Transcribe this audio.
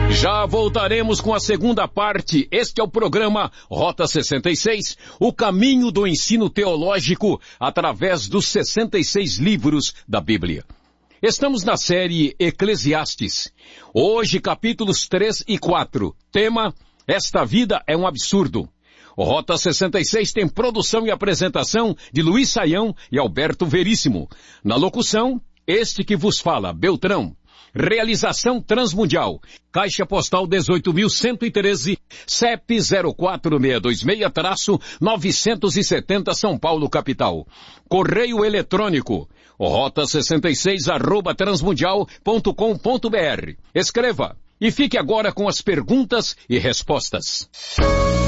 Já voltaremos com a segunda parte. Este é o programa Rota 66, o caminho do ensino teológico através dos 66 livros da Bíblia. Estamos na série Eclesiastes. Hoje, capítulos 3 e 4. Tema: Esta vida é um absurdo. O Rota 66 tem produção e apresentação de Luiz Saião e Alberto Veríssimo. Na locução, este que vos fala, Beltrão. Realização Transmundial. Caixa Postal 18.113, CEP 04626-970 São Paulo, capital. Correio eletrônico, rota66@transmundial.com.br. Escreva e fique agora com as perguntas e respostas.